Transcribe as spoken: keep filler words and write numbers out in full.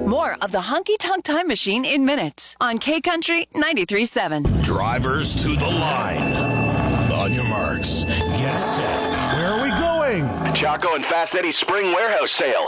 More of the Honky Tonk Time Machine in minutes on K Country ninety-three point seven. Drivers to the line. On your marks, get set. Where are we going? Chaco and Fast Eddie's Spring Warehouse Sale.